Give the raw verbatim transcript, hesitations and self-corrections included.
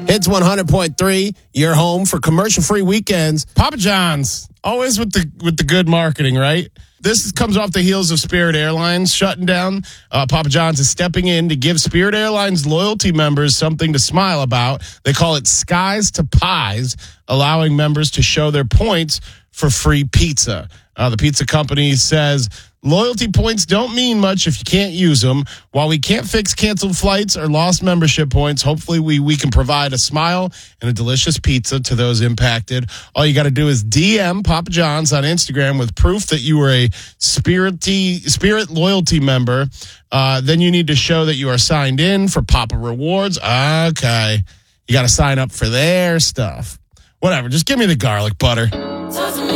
Hits one hundred point three, your home for commercial-free weekends. Papa John's, always with the with the good marketing, right? This comes off the heels of Spirit Airlines shutting down. Uh, Papa John's is stepping in to give Spirit Airlines loyalty members something to smile about. They call it Skies to Pies, allowing members to show their points for free pizza. Uh, the pizza company says loyalty points don't mean much if you can't use them. While we can't fix canceled flights or lost membership points, hopefully we, we can provide a smile and a delicious pizza to those impacted. All you got to do is D M Papa John's on Instagram with proof that you were a Spirit-y, Spirit loyalty member. Uh, then you need to show that you are signed in for Papa Rewards. Okay. You got to sign up for their stuff. Whatever. Just give me the garlic butter.